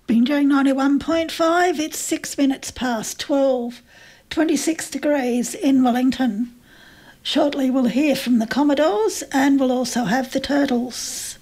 Been doing 91.5. It's 6 minutes past 12. 26 degrees in Wellington. Shortly we'll hear from the Commodores and we'll also have the Turtles.